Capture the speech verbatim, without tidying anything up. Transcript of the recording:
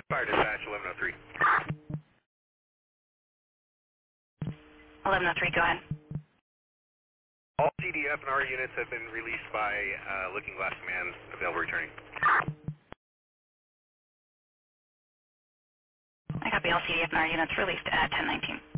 Fire dispatch, eleven oh three. eleven oh three, go ahead. All C D F and R units have been released by uh, Looking Glass Command, available returning. I copy all C D F and R units released at ten nineteen.